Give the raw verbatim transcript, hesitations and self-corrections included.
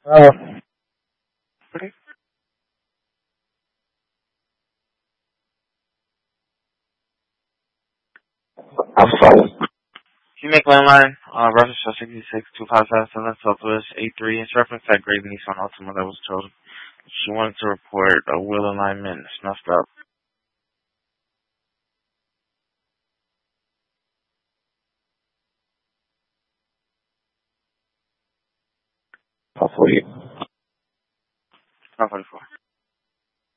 Oh, Okay. I'm sorry. Can you make landline, uh, reference to sixty-six two five seven seven Southwest eight three. It's reference that Great Nissan Altima that was told she wanted to report a wheel alignment snuffed up. Hopefully. five forty-four.